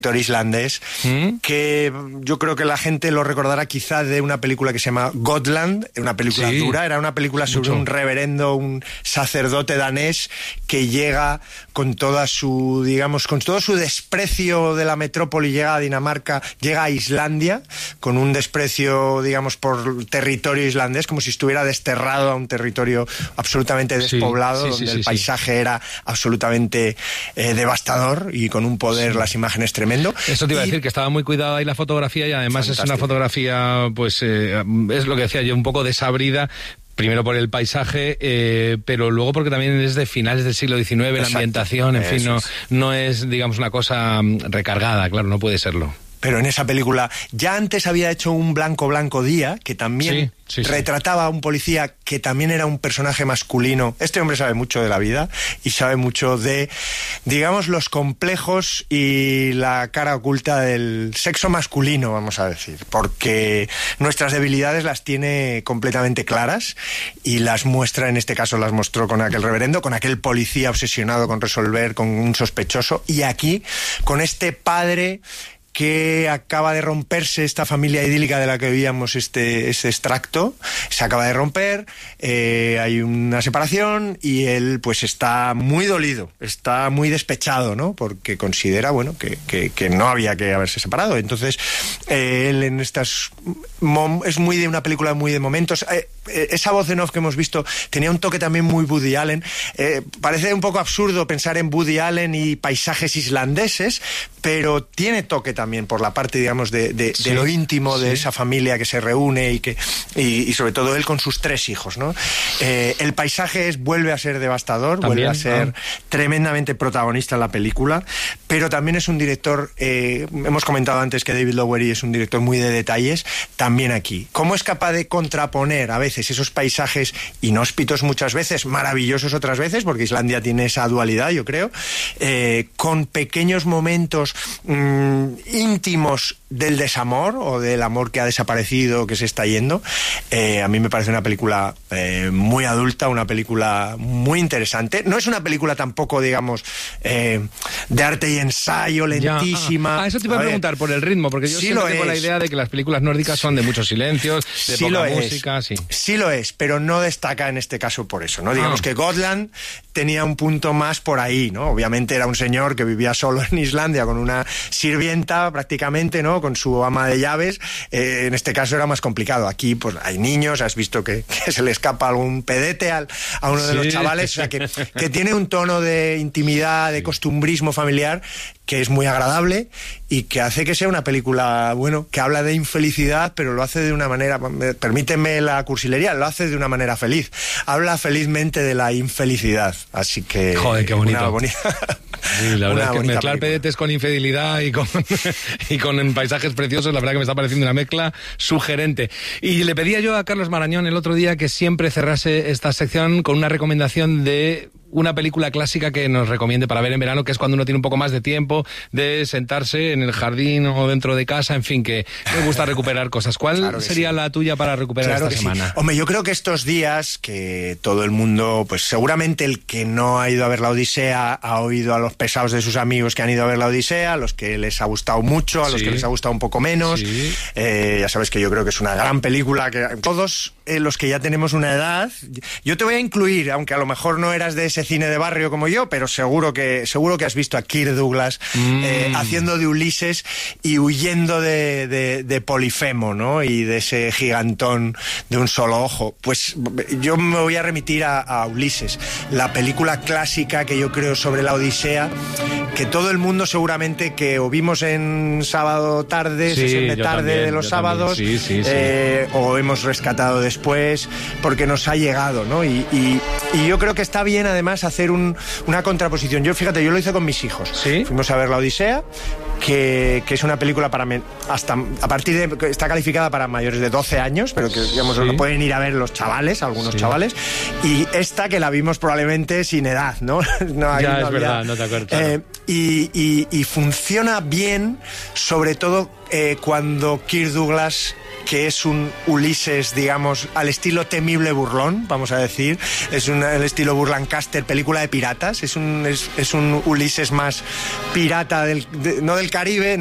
islandés, que yo creo que la gente lo recordará quizá de una película que se llama Gotland, una película dura, era una película sobre un reverendo, un sacerdote danés que llega con toda su, digamos, con todo su desprecio de la metrópoli, llega a Dinamarca, llega a Islandia, con un desprecio, digamos, por territorio islandés, como si estuviera desterrado a un territorio absolutamente despoblado, donde el paisaje era absolutamente devastador y con un poder, las imágenes tremendas. Eso te iba a decir, que estaba muy cuidada ahí la fotografía y además es una fotografía, pues es lo que decía yo, un poco desabrida. Primero por el paisaje, pero luego porque también es de finales del siglo XIX, la ambientación, en fin, no es, digamos, una cosa recargada, claro, no puede serlo. Pero en esa película ya antes había hecho un Blanco Día, que también retrataba a un policía que también era un personaje masculino. Este hombre sabe mucho de la vida y sabe mucho de, digamos, los complejos y la cara oculta del sexo masculino, vamos a decir, porque nuestras debilidades las tiene completamente claras y las muestra, en este caso las mostró con aquel reverendo, con aquel policía obsesionado con resolver, con un sospechoso, y aquí con este padre que acaba de romperse esta familia idílica de la que veíamos este extracto, se acaba de romper, hay una separación y él pues está muy dolido, está muy despechado, ¿no? Porque considera, bueno, que no había que haberse separado. Entonces, él en estas... es muy de una película muy de momentos. Esa voz en off que hemos visto tenía un toque también muy Woody Allen. Parece un poco absurdo pensar en Woody Allen y paisajes islandeses, pero tiene toque también por la parte, digamos, de lo íntimo de esa familia que se reúne y sobre todo él con sus 3 hijos, ¿no? El paisaje vuelve a ser devastador, también, vuelve a ser tremendamente protagonista en la película, pero también es un director, hemos comentado antes que David Lowery es un director muy de detalles, también aquí. ¿Cómo es capaz de contraponer a veces esos paisajes inhóspitos muchas veces, maravillosos otras veces, porque Islandia tiene esa dualidad, yo creo, con pequeños momentos íntimos del desamor o del amor que ha desaparecido, que se está yendo? A mí me parece una película muy adulta, una película muy interesante. No es una película tampoco, digamos, de arte y ensayo, lentísima. Eso te iba a preguntar por el ritmo, porque yo siempre tengo la idea de que las películas nórdicas son de muchos silencios, de poca música. Sí lo es, pero no destaca en este caso por eso, ¿no? Digamos que Gotland tenía un punto más por ahí, ¿no? Obviamente era un señor que vivía solo en Islandia con una sirvienta prácticamente, ¿no? Con su ama de llaves. En este caso era más complicado. Aquí pues hay niños, has visto que se le escapa algún pedete a uno de los chavales, o sea que tiene un tono de intimidad, de costumbrismo familiar que es muy agradable y que hace que sea una película, bueno, que habla de infelicidad, pero lo hace de una manera, permíteme la cursilería, lo hace de una manera feliz. Habla felizmente de la infelicidad, así que... Joder, qué bonito. Una bonita... Sí, la verdad es que mezclar pedetes con infidelidad y con paisajes preciosos, la verdad que me está pareciendo una mezcla sugerente. Y le pedía yo a Carlos Marañón el otro día que siempre cerrase esta sección con una recomendación de una película clásica que nos recomiende para ver en verano, que es cuando uno tiene un poco más de tiempo de sentarse en el jardín o dentro de casa, en fin, que me gusta recuperar cosas. ¿Cuál sería la tuya para recuperar esta semana? Sí. Hombre, yo creo que estos días que todo el mundo, pues seguramente el que no ha ido a ver la Odisea ha oído a los pesados de sus amigos que han ido a ver la Odisea, a los que les ha gustado mucho, a los que les ha gustado un poco menos. Ya sabes que yo creo que es una gran película, que todos los que ya tenemos una edad, yo te voy a incluir, aunque a lo mejor no eras de ese cine de barrio como yo, pero seguro que has visto a Kirk Douglas haciendo de Ulises y huyendo de Polifemo, ¿no? Y de ese gigantón de un solo ojo. Pues yo me voy a remitir a Ulises, la película clásica que yo creo sobre la Odisea, que todo el mundo seguramente que o vimos en sábado tarde, sesión de tarde de los sábados, o hemos rescatado después, porque nos ha llegado, ¿no? Y yo creo que está bien además hacer una contraposición. Yo, fíjate, yo lo hice con mis hijos. Fuimos a ver la Odisea, que es una película para hasta a partir de, está calificada para mayores de 12 años, pero que digamos lo pueden ir a ver los chavales, algunos chavales, y esta que la vimos probablemente sin edad, ¿no? Verdad, no te acuerdas. Y funciona bien, sobre todo cuando Kirk Douglas, que es un Ulises, digamos, al estilo temible burlón, vamos a decir. Es el estilo Burlancaster, película de piratas. Es un Ulises más pirata, no del Caribe,